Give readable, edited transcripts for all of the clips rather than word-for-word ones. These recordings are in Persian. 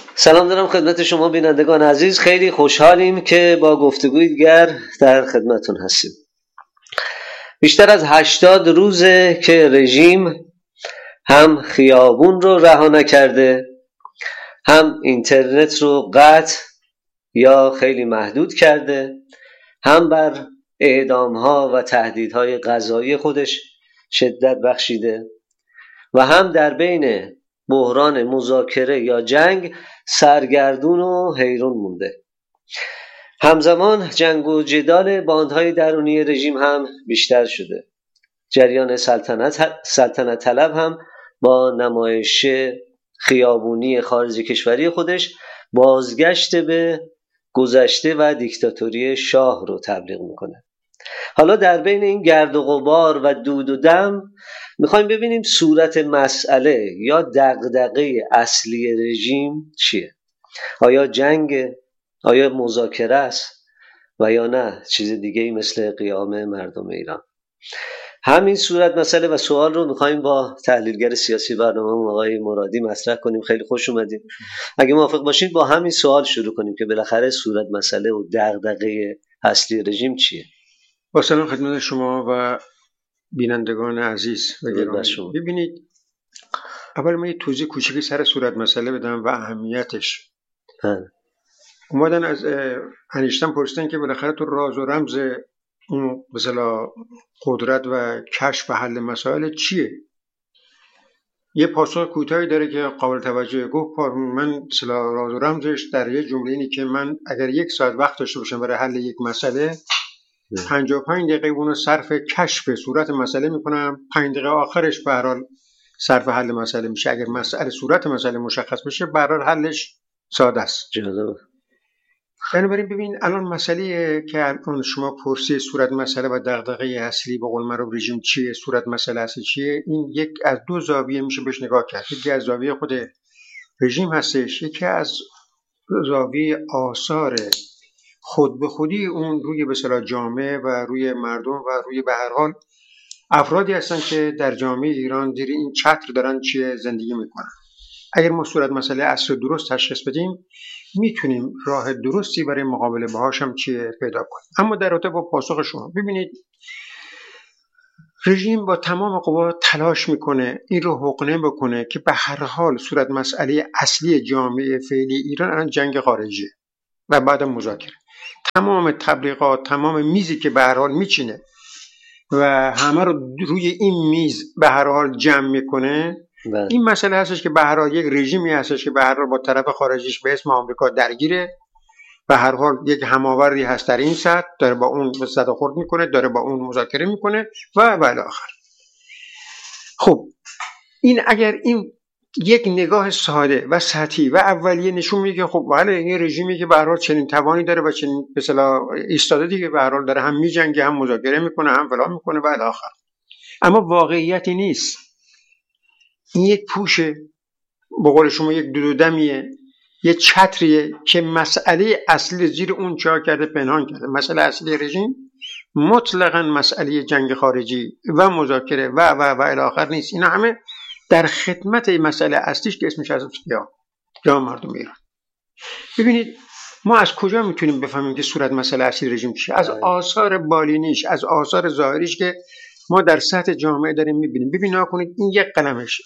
سلام دارم خدمت شما بینندگان عزیز. خیلی خوشحالیم که با گفتگوی دیگر در خدمتون هستیم. بیشتر از 80 روزه که رژیم هم خیابون رو رها نکرده، هم اینترنت رو قطع یا خیلی محدود کرده، هم بر اعدام‌ها و تهدیدهای قضایی خودش شدت بخشیده و هم در بین بحران مذاکره یا جنگ سرگردون و حیران مونده. همزمان جنگ و جدال باندهای درونی رژیم هم بیشتر شده. جریان سلطنت طلب هم با نمایش خیابونی خارج کشوری خودش بازگشت به گذشته و دیکتاتوری شاه رو تبلیغ میکنه. حالا در بین این گرد و غبار و دود و دم میخوایم ببینیم صورت مسئله یا دغدغه اصلی رژیم چیه؟ آیا جنگ؟ آیا مذاکره است؟ و یا نه چیز دیگه ای مثل قیام مردم ایران؟ همین صورت مسئله و سوال رو میخوایم با تحلیلگر سیاسی برنامه آقای مرادی مطرح کنیم. خیلی خوش اومدید. اگه موافق باشید با همین سوال شروع کنیم که بالاخره صورت مسئله و دغدغه اصلی رژیم چیه؟ با سلام خدمت شما و بینندگان عزیز و گرامی. ببینید، اول من یه توضیح کوچیکی سر صورت مسئله بدم و اهمیتش. اومدن از انیشتین پرسیدن که بالاخره تو راز و رمز اون مثلا قدرت و کشف و حل مسائل چیه؟ یه پاسخ کوتاهی داره که قابل توجه. گفت من مثلا راز و رمزش در یه جمله اینه که من اگر 1 ساعت وقت داشته باشم برای حل یک مسئله، 55 دقیقه اونو صرف کشف صورت مسئله میکنم، 5 دقیقه آخرش به هر حال صرف حل مسئله میشه. اگر مسئله صورت مسئله مشخص بشه به هر حال حلش ساده است. بنابراین ببین، الان مسئله که الان شما پرسی صورت مسئله و دغدغه اصلی به قول معروف رژیم چیه، صورت مسئله اصلی چیه، این یک از دو زاویه میشه بهش نگاه کرد. یکی از زاویه خود رژیم هستش، یکی از زاویه آثار خود به خودی اون روی به اصطلاح جامعه و روی مردم و روی به هر حال افرادی هستن که در جامعه ایران زیر این چتر دارن چیه زندگی میکنن. اگر ما صورت مسئله اصل درست تشخیص بدیم، میتونیم راه درستی برای مقابله باهاش هم چیه پیدا کنیم. اما در رابطه با پاسخ شما، ببینید، رژیم با تمام قوا تلاش میکنه این رو حقنه بکنه که به هر حال صورت مسئله اصلی جامعه فعلی ایران الان جنگ خارجی و بعد مذاکره. تمام تبلیغات، تمام میزی که به هر حال میچینه و همه رو روی این میز به هر حال جمع میکنه، این مسئله هستش که به هر حال یک رژیمی هستش که به هر حال با طرف خارجیش به اسم آمریکا درگیره، به هر حال یک هماوردی هست در این سطح، داره با اون صداخورد میکنه، داره با اون مذاکره میکنه و الی آخر. خب این اگر این یک نگاه ساده و سطحی و اولیه نشون میده که خب بله، این رژیمی که به هر حال چنین توانی داره و چنین به اصطلاح ایستاده دیگه، به هر حال داره هم میجنگه، هم مذاکره میکنه، هم فلان میکنه و الی آخر. اما واقعیتی نیست. این یک پوشه، به قول شما یک دودمیه، یک چتریه که مسئله اصلی زیر اون چا کرده، پنهان کرده. مسئله اصلی رژیم مطلقاً مسئله جنگ خارجی و مذاکره و الی آخر نیست. اینا همه در خدمت مسئله اصلیش که اسمش از یا مردم ایران. ببینید، ما از کجا میتونیم بفهمیم که صورت مسئله اصلی رژیم چیه؟ از آثار بالینیش، از آثار ظاهریش که ما در سطح جامعه داریم میبینیم. ببین نکنید، این یک قلمش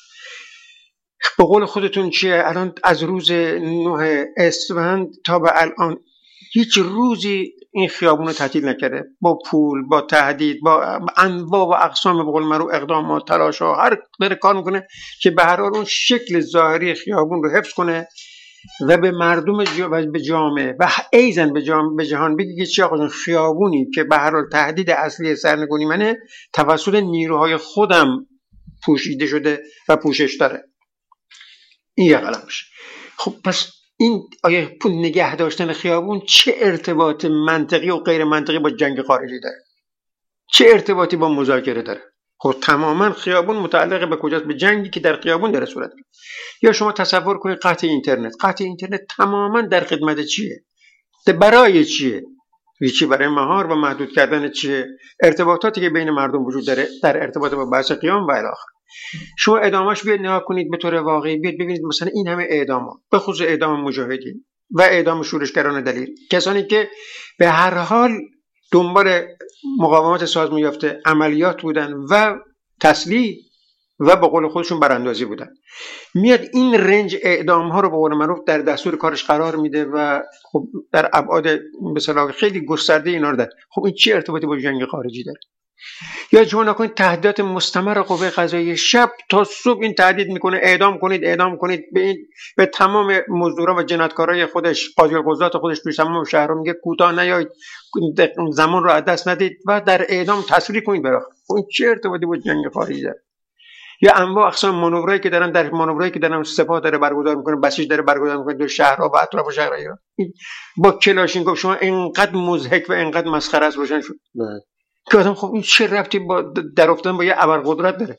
به قول خودتون چیه، الان از روز 9 اسفند تا به الان هیچ روزی این خیابون رو تعطیل نکرده. با پول، با تهدید، با انواع و اقسام به قول معروف اقدامات، تلاش‌ها، هر داره کار میکنه که به هر حال اون شکل ظاهری خیابون رو حفظ کنه و به مردم و به جامعه و ایزن به جهان بگه که چی آقا، خیابونی که به هر حال تهدید اصلی سرنگونی منه توسط نیروهای خودم پوشیده شده و پوشش داره. این یه قلمش. خب پس این آیا نگه داشتن خیابون چه ارتباط منطقی و غیر منطقی با جنگ خارجی داره؟ چه ارتباطی با مذاکره داره؟ خب تماما خیابون متعلق به کجاست؟ به جنگی که در خیابون داره صورت میگیره. یا شما تصور کنید قطع اینترنت تماما در خدمت چیه؟ برای چیه؟ چی برای مهار و محدود کردن چیه؟ ارتباطاتی که بین مردم وجود داره در ارتباط با بحث قیام و الی آخر. شما اعدامش بیاد نگاه کنید به طور واقعی، بیاد ببینید مثلا این همه اعدام، به خصوص اعدام مجاهدین و اعدام شورشگران دلیر، کسانی که به هر حال دنبال مقاومت سازمان یافته عملیات بودن و تسلیح و به قول خودشون براندازی بودن، میاد این رنج اعدام ها رو به قول معروف در دستور کارش قرار میده و خب در ابعاد به اصطلاح خیلی گسترده اینا رو داره. خب این چی ارتباطی با جنگ خارجی داره؟ یا شما نکنید تهدیدات مستمر قوه قضاییه، شب تا صبح این تهدید میکنه اعدام کنید اعدام کنید، به تمام مزدوران و جنایتکارای خودش، قاضی القضات خودش توی تمام شهرها میگه کوتاه نیایید، زمان رو از دست ندید و در اعدام تسریع کنید براخ. این چه ارتباطی با جنگ خارجی داره؟ یا انواع اقسام مانورایی که دارن سپاه داره برگزار میکنه، بسیج داره برگزار میکنه در شهرها و اطراف شهرها ایران، با کلاشینکوف. شما اینقدر مضحک و اینقدر مسخره است روشن شد که آدم خب این چه ربطی با در افتادن با یه ابرقدرت داره؟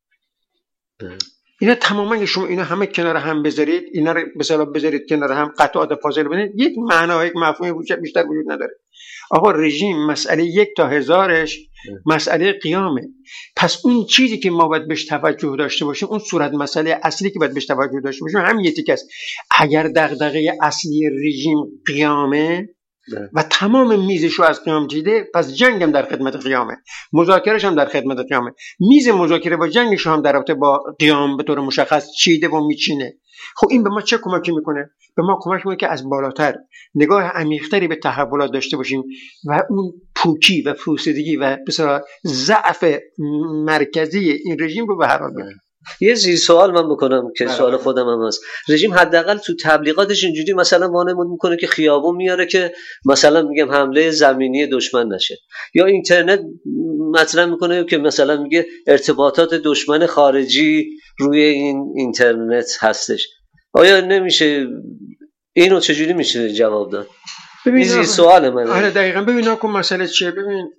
اینا تماما شما اینا همه کنار هم بذارید، اینا رو به اصطلاح بذارید کنار هم، قطعات فاضل ببینید، یک معنا و یک مفهوم بیشتر وجود نداره. آقا رژیم مسئله 1 تا 1000ش مسئله قیامه. پس اون چیزی که ما باید بهش توجه داشته باشیم، اون صورت مسئله اصلی که باید بهش توجه داشته باشیم همین یه تیکه است. اگر دغدغه اصلی رژیم قیامه و تمام میزش رو از قیام چیده، پس جنگ هم در خدمت قیامه، مذاکرهش هم در خدمت قیامه، میز مذاکره با جنگش هم در رابطه با قیام به طور مشخص چیده و میچینه. خب این به ما چه کمکی میکنه؟ به ما کمک میکنه که از بالاتر نگاه عمیق‌تری به تحولات داشته باشیم و اون پوکی و پوسیدگی و بسیار ضعف مرکزی این رژیم رو به هر حال ببینیم. یه زیر سوال من بکنم که سوال خودم هم هست. رژیم حداقل تو تبلیغاتش اینجوری مثلا وانمود میکنه که خیابون میاره که مثلا میگم حمله زمینی دشمن نشه، یا اینترنت مطرح میکنه که مثلا میگه ارتباطات دشمن خارجی روی این اینترنت هستش. آیا نمیشه اینو چجوری میشه جواب داد؟ این زیر سوال منه. آره دقیقاً. ببین آقا مسئله چیه؟ ببین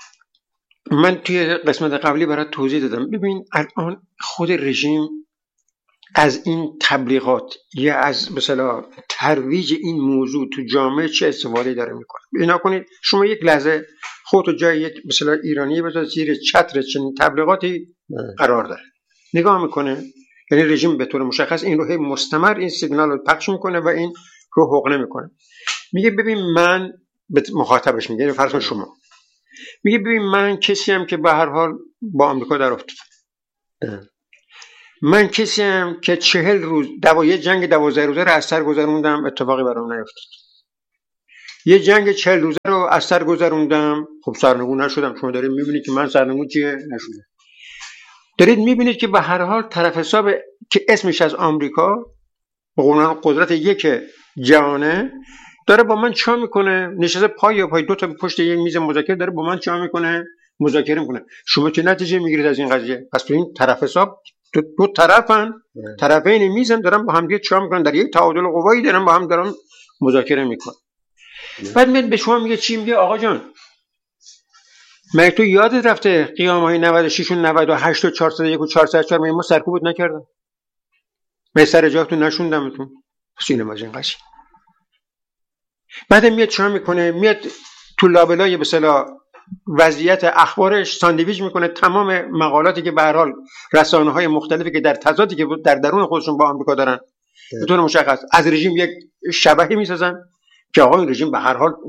من توی قسمت قبلی برات توضیح دادم. ببین الان خود رژیم از این تبلیغات یا از مثلا ترویج این موضوع تو جامعه چه استفاده داره میکنه. اینا کنید شما یک لحظه خودتو جای یک مثلا ایرانی بذار زیر چتر چنین تبلیغاتی قرار داره، نگاه میکنه، یعنی رژیم به طور مشخص این رو هی مستمر این سیگنال رو پخش میکنه و این رو حقنه میکنه. میگه ببین من به مخاطبش میگه، فرض کن شما میگه ببین من کسی هم که به هر حال با آمریکا در افتادم، من کسی هم که 40 روز یه جنگ 12 روزه رو از سر گذروندم، اتفاقی برام نیفتاد. یه جنگ 40 روزه رو از سر گذروندم، خب سرنگون نشدم. شما دارید میبینید که من سرنگون چیه نشدم. دارید میبینید که به هر حال طرف حساب که اسمش از آمریکا به قول قدرت یک جهانه داره با من چا میکنه، نشسته پای دو تا پشت یک میز مذاکره داره با من چا میکنه، مذاکره میکنه. شما چه نتیجه میگیرید از این قضیه؟ پس تو این طرف حساب دو طرفن، طرفین میزن دارن با هم دیگه چا میکنن، در یک تعادل قوایی دارن با هم دارن مذاکره میکنن. بعد من به شما میگه چی؟ میگه آقا جان مگه تو یادت رفته قیام‌های 96 و 98 و 401 و 404 ما سرکوبت نکردن؟ من سر جاتون نشوندمتون. پس اینم از این قضیه. بعد میاد چه میکنه؟ میاد تو لابلای به اصطلاح وضعیت اخبارش ساندویچ میکنه تمام مقالاتی که به هر حال رسانه‌های مختلفی که در تضادی که در درون خودشون با آمریکا دارن به طور مشخص از رژیم یک شبهی میسازن که آقا این رژیم به هر حال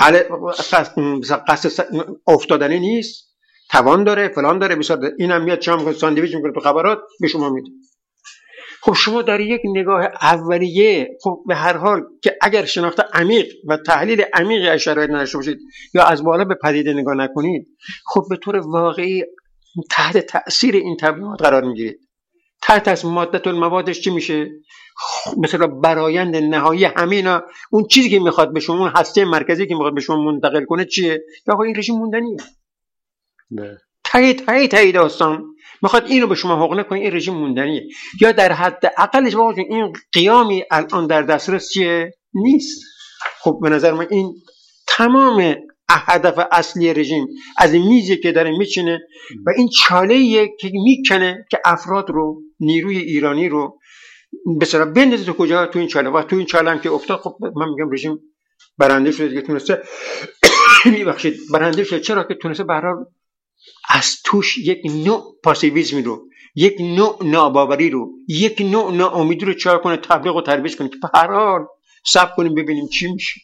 قصد افتادنی نیست، توان داره، فلان داره، بسیار. اینم میاد چه میکنه؟ ساندویچ میکنه تو خبرات به شما میده. خب شما در یک نگاه اولیه خب به هر حال که اگر شناخت عمیق و تحلیل عمیقی از شرایط نداشته باشید یا از بالا به پدیده نگاه نکنید، خب به طور واقعی تحت تأثیر این تبلیغات قرار میگیرید. تحت از مادت الموادش چی میشه؟ مثلا برایند نهایی همینا، اون چیزی که میخواد به شما، اون هسته مرکزی که میخواد به شما منتقل کنه چیه؟ یا آقا این رژیم موندنیه. نه. تایید داستان میخواد اینو به شما حقنه کنه، این رژیم موندنیه. یا در حد اقلش واقعا این قیامی الان در دسترس چیه؟ نیست. خب به نظر من این تمام هدف اصلی رژیم از این میزی که داره میچینه و این چاله‌ایه که میکنه که افراد رو، نیروی ایرانی رو به اصطلاح بندازه تو کجا؟ تو این چاله. و تو این چاله هم که افتاد، خب من میگم رژیم برنده شده که تونسته میبخشید برنده شده. چرا؟ که تونسته به هر حال از توش یک نوع پاسیویسم رو، یک نوع ناباوری رو، یک نوع ناامیدی رو چهار کنه، تبلیغ و ترویج کنه که به هر حال صبر کنیم ببینیم چی میشه.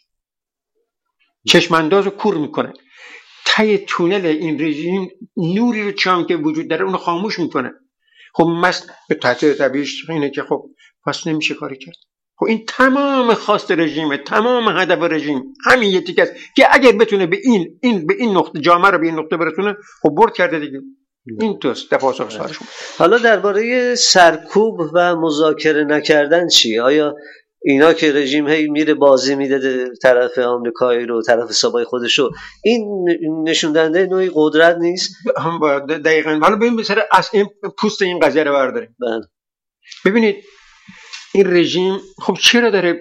چشم انداز رو کور میکنه. ته تونل این رژیم نوری رو چام که وجود داره اونو خاموش میکنه. خب به تاثیر طبیعیش اینه که خب پس نمیشه کاری کرد. خب این تمام خواست رژیمه، تمام هدف رژیم همین یه تیکه است که اگر بتونه به این نقطه جامعه رو به این نقطه برسونه خب برد کرده دیگه. این توست پاسخ سوالشون. حالا درباره سرکوب و مذاکره نکردن چی؟ آیا اینا که رژیم هی میره بازی میده طرف آمریکایی رو، طرف حسابای خودشو، این نشون دهنده نوعی قدرت نیست؟ دقیقاً. حالا ببین بسیار از این پوست این قضیه رو برداریم. ببینید این رژیم خب چرا داره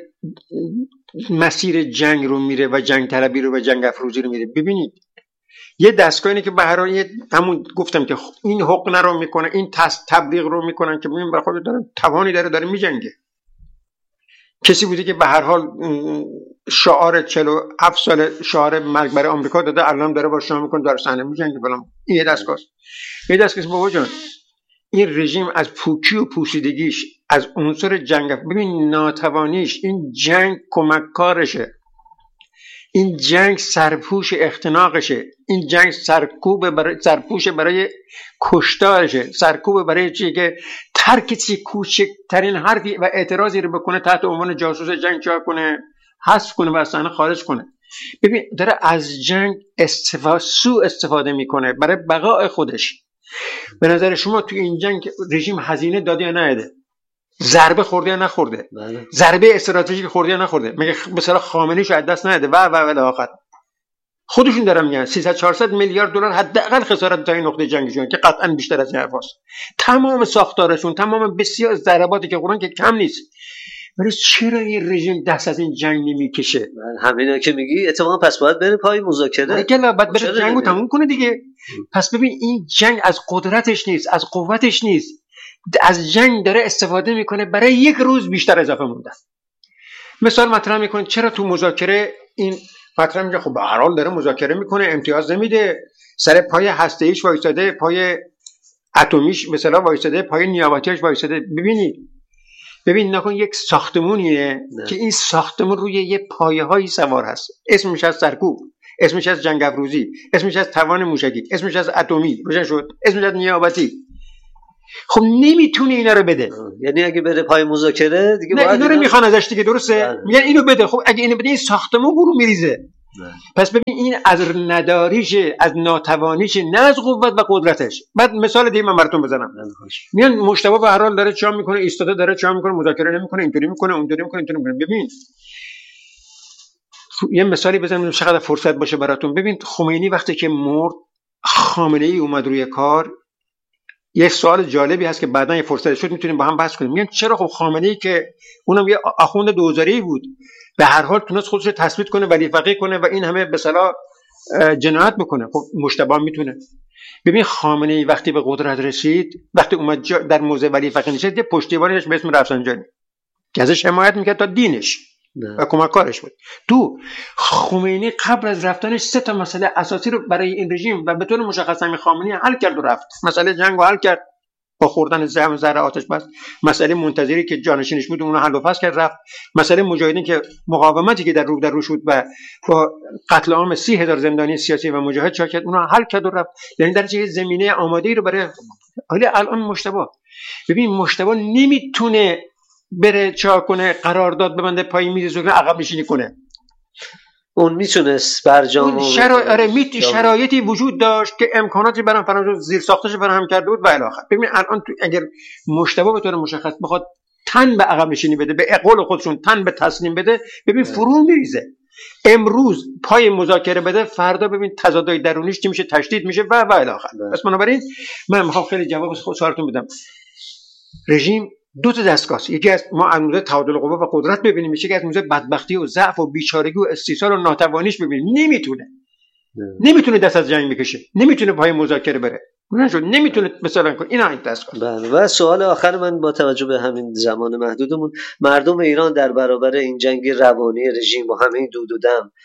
مسیر جنگ رو میره و جنگ طلبی رو و جنگ افروزی رو میره؟ ببینید یه دستگاه اینه که به هر حال همون گفتم که این حقنه رو میکنه، این تبلیغ رو میکنن که ببین برای خود داره توانی داره میجنگه. کسی بوده که به هر حال شعار 47 سال شعار مرگ برای آمریکا داده، الان داره با شما میکنه داره صحنه میجنگه. بلام این یه دستگاه بابا جان، این رژیم از پوکی و پوسیدگیش، از عنصر جنگ، ببین ناتوانیش، این جنگ کمککارشه، این جنگ سرپوش اختناقشه، این جنگ سرپوش برای کشتارشه، سرکوب برای چی که ترک چی کوچکترین حرفی و اعتراضی رو بکنه تحت عنوان جاسوس جنگ چا کنه، حذف کنه و از صحنه خارج کنه. ببین داره از جنگ سوء استفاده میکنه برای بقای خودش. به نظر شما تو این جنگ رژیم هزینه داده یا نده؟ ضربه خورده یا نخورده؟ ضربه استراتژیک خورده یا نخورده؟ مگه مثلا خامنه‌ایش از دست نده و الی آخر؟ خودشون دارن میگن 300-400 میلیارد دلار حداقل خسارت تا این نقطه جنگشون که قطعا بیشتر از این حرفاست. تمام ساختارشون، تمام بسیار ضرباتی که قرآن که کم نیست. ولی چرا این رژیم دست از این جنگ نمیکشه؟ همینا که میگی اتفاقا پس باید بره پای مذاکره. اگه بعد بره جنگو تموم کنه دیگه. پس ببین این جنگ از قدرتش نیست، از قوتش نیست. از جنگ داره استفاده میکنه برای یک روز بیشتر اضافه مونده. مثال مطرح میکنه چرا تو مذاکره این مطرح میگه خب به هر حال داره مذاکره میکنه، امتیاز نمیده، سر پای هسته‌ایش وایساده، پای اتمیش مثلا وایساده، پای نیابتیش وایساده. ببین نکن یک ساختمونیه که این ساختمون روی یه پایه‌هایی سوار هست، اسمش از سرکوب، اسمش از جنگ افروزی، اسمش از توان موشکی، اسمش از اتمی، روشن شد، اسمش از نیابتی. خب نمیتونه اینا رو بده. یعنی اگه بره پای مذاکره دیگه باید اینا رو میخوان ازش دیگه، درسته؟ میگن اینو بده. خب اگه اینو بده این ساختمون برو میریزه. پس ببین این از نداریشه، از ناتوانیشه، نه از قوت و قدرتش. بعد مثال دیگه من براتون بزنم. میان مجتبی به هر حال داره چا میکنه، ایستاده داره چا میکنه، مذاکره نمیکنه، اینطوری میکنه، اونطوری میکنه، اینطوری میکنه. ببین یه مثالی بزنم چقدر فرصت باشه براتون. ببین خمینی وقتی که مرد، خامنه‌ای اومد روی کار. یه سوال جالبی هست که بعداً یه فرصت شد میتونیم با هم بحث کنیم. میگن چرا خب خامنه‌ای که اونم یه آخوند دوزاری بود به هر حال تونست خودش رو تثبیت کنه، ولی فقیه کنه و این همه به اصطلاح جنایت بکنه، خب مجتبی میتونه. ببین خامنه‌ای وقتی به قدرت رسید، وقتی اومد در موضع ولی فقیه نشست، یه پشتیبانیش به اسم رفسنجانی که ازش حمایت میکرد تا دینش و کمککارش بود. تو خمینی قبل از رفتنش 3 مسئله اساسی رو برای این رژیم و به طور مشخص همین خامنه‌ای حل کرد و رفت. مسئله جنگ رو حل کرد با خوردن ذره آتش بس. مسئله منتظری که جانشینش بود اون رو حل و فصل کرد رفت. مسئله مجاهدین که مقاومتی که در رو شد و با قتل عام 30,000 زندانی سیاسی و مجاهد چا کرد، اون رو حل کرد و رفت. یعنی در چه زمینه آماده‌ای رو برای الان مجتبی. ببین مجتبی نمیتونه بره چا کنه، قرارداد ببنده پای میز و عقب نشینی کنه. اون میتونست برجام شرایطی وجود داشت که امکاناتی برام فراهم زیر ساختش فراهم کرده بود و الی آخر. ببین الان اگر مجتبی به طور مشخص بخواد تن به عقب نشینی بده، به قول خودشون تن به تسلیم بده، ببین فرو میریزه. امروز پای مذاکره بده، فردا ببین تضادهای درونیش چی میشه، تشدید میشه و الی آخر. پس بنابراین من میخوام خیلی جواب خود سوالتون بدم. رژیم 2 دستگاه است. یکی از ما از موضوع تعادل قوا و قدرت ببینیم، میشه که از موضوع بدبختی و ضعف و بیچارگی و استیصال و ناتوانیش ببینیم. نمیتونه دست از جنگ بکشه، نمیتونه پای مذاکره بره، نمیتونه مثلا کنه. اینا این دستگاه. بله. و سوال آخر من با توجه به همین زمان محدودمون، مردم ایران در برابر این جنگ روانی رژیم با همه این دود و دم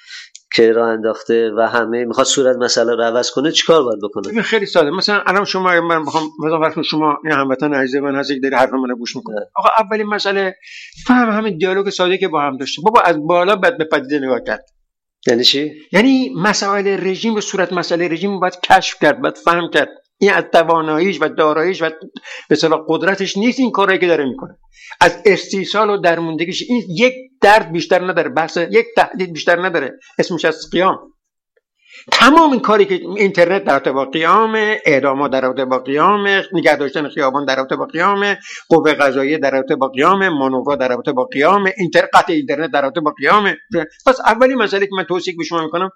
که راه انداخته و همه میخواد صورت مسئله رو عوض کنه چیکار باید بکنه؟ خیلی ساده. مثلا الان شما، من بخوام مثلا شما این هموطن عزیز من هستی که داری حرف منو گوش میکنه، آقا اولین مسئله فهم همین دیالوگ ساده که با هم داشته. بابا از بالا بعد به پدیده نگاه کرد. یعنی چی؟ یعنی مسائل رژیم و صورت مسئله رژیم رو باید کشف کرد، باید فهم کرد. این از تواناییش و داراییش و به اصطلاح قدرتش نیست این کاری که داره میکنه. از استیصال و درموندگیش این یک درد بیشتر نداره، بحث یک تهدید بیشتر نداره، اسمش از قیام. تمام این کاری که اینترنت در رابطه با قیام، اعدامات در رابطه با قیام، نگه داشتن خیابان در رابطه با قیام، قوه قضاییه در رابطه با قیام، مانورها در رابطه با قیام، قطع اینترنت در رابطه با قیام. پس اولی مسئله که من توصیه به شما میکنم،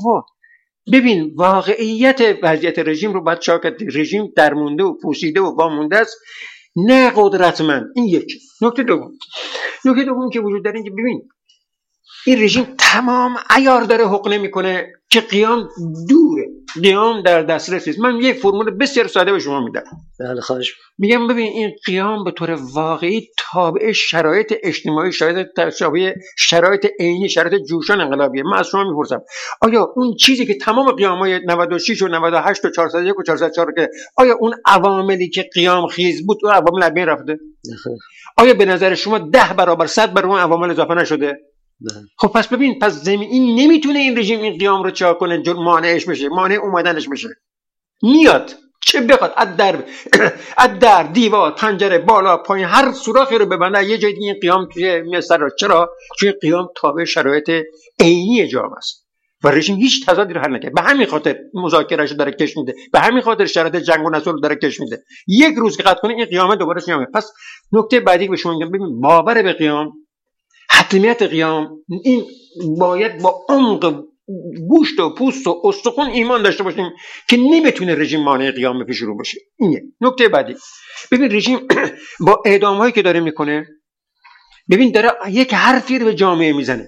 ببین واقعیت وضعیت رژیم رو باید شاکت. رژیم درمونده و پوسیده و وامونده است، نه قدرتمند. این یک. نکته دوم که وجود داره، اینکه ببین این رژیم تمام عیار داره حقنه میکنه که قیام دوره، قیام در دسترس نیست. من یک فرمول بسیار ساده به شما میدم. بله خواهش میگم ببین این قیام به طور واقعی تابع شرایط اجتماعی، شرایط عینی، شرایط جوشان انقلابیه. من از شما میپرسم آیا اون چیزی که تمام قیامای 96 و 98 و 401 و 404 که آیا اون عواملی که قیام خیز بود اون عوامل از بین رفته؟ آیا به نظر شما 10 برابر 100 برابر اون عوامل اضافه نشده؟ خب پس ببین، پس این نمیتونه این رژیم این قیام رو چا کنه، مانعش بشه، مانع اومدنش بشه. میاد چه بخواد از در دیوار، پنجره، بالا پایین، هر سوراخی رو ببنده یه جایی این قیام توی میسر. چرا؟ چون قیام تابع شرایط عینی جامعه است و رژیم هیچ تضادی رو حل نکرد. به همین خاطر مذاکرهشو داره کش میده، به همین خاطر شرایط جنگ و نصر رو داره کش میده. یک روز که قطع کنه این قیام دوباره میاد. پس نکته بعدی که به شما میگم، ببین باور به قیام، حتمیت قیام، این باید با عمق گوشت و پوست و استخوان ایمان داشته باشیم که نمیتونه رژیم مانع قیام پیش رو باشه. اینه نکته بعدی. ببین رژیم با اعدام‌هایی که داره میکنه، ببین داره یک حرفی رو به جامعه میزنه.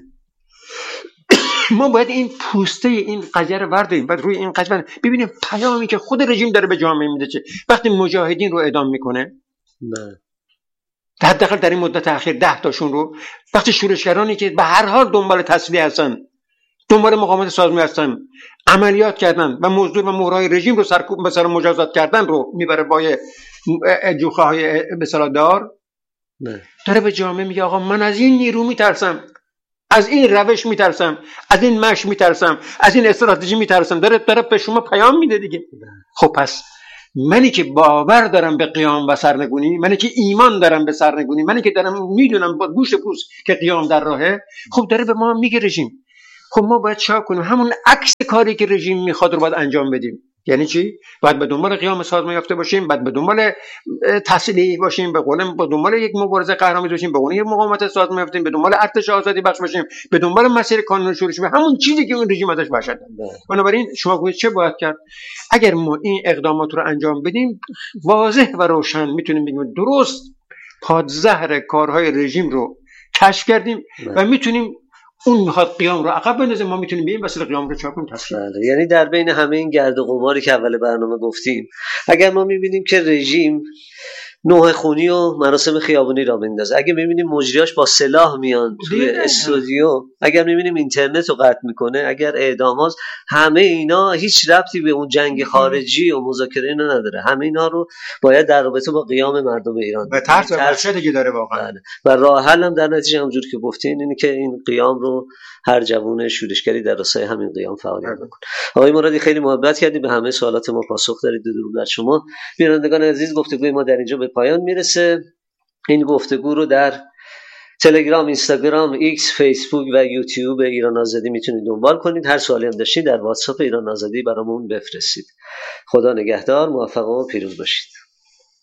ما باید این پوسته این قضیه رو برداریم، بعد روی این قضیه ببینیم پیامی که خود رژیم داره به جامعه میده چه. وقتی مجاهدین رو اعدام میکنه، حداقل در این مدت اخیر 10 تاشون رو، وقتی شورشگرانی که به هر حال دنبال تسلیح هستن، دنبال مقاومت سازمانی هستن، عملیات کردن و مزدور و مهرهای رژیم رو به سر مجازات کردن رو میبره با جوخه های به اصطلاح دار، داره به جامعه میگه آقا من از این نیرو میترسم، از این روش میترسم، از این مشی میترسم، از این استراتژی میترسم. داره به شما پیام میده دیگه. خب پس منی که باور دارم به قیام و سرنگونی، منی که ایمان دارم به سرنگونی، منی که دارم میدونم با گوش پوست که قیام در راهه، خب داره به ما میگه رژیم. خب ما باید چا کنیم؟ همون عکس کاری که رژیم میخواد رو باید انجام بدیم. یعنی چی؟ باید به دنبال قیام سازمان یافته باشیم، باید به دنبال تسلیح باشیم، به دنبال یک مبارزه قهرآمیز باشیم، به اون یک مقاومت سازمان یافته، به دنبال ارتش آزادی بخش باشیم، به دنبال مسیر قانون شورش باشیم، همون چیزی که اون رژیم ازش وحشت داره. بنابراین شما گوید چه باید کرد؟ اگر ما این اقدامات رو انجام بدیم، واضح و روشن میتونیم بگیم درست پادزهر کارهای رژیم رو کشف کردیم و میتونیم اون میخواد قیام رو عقب بندازه، ما میتونیم به این وسیله قیام رو چاپ کنیم. یعنی در بین همه این گرد و غباری که اول برنامه گفتیم، اگر ما میبینیم که رژیم نوح خونی و مراسم خیابانی را بندازه، اگر میبینیم مجریاش با سلاح میان توی استودیو، اگر میبینیم اینترنت رو قطع میکنه، اگر اعدامات، همه اینا هیچ ربطی به اون جنگ خارجی و مذاکره اینا نداره. همه اینا رو باید در رابطه با قیام مردم ایران و ترس و وحشتی که داره واقعا، و راه حل هم در نتیجه همونجور که گفتین اینه که این قیام رو هر جوون شورشگری در راستای همین قیام فعالیت بکنه. آقای مرادی خیلی محبت کردید، به همه سوالات ما پاسخ دارید. درود بر شما. بینندگان عزیز، گفتگوی ما در اینجا به پایان میرسه. این گفتگو رو در تلگرام، اینستاگرام، ایکس، فیسبوک و یوتیوب ایران آزادی میتونید دنبال کنید. هر سوالی هم داشتید در واتساپ ایران آزادی برامون بفرستید. خدا نگهدار، موفق و پیروز باشید.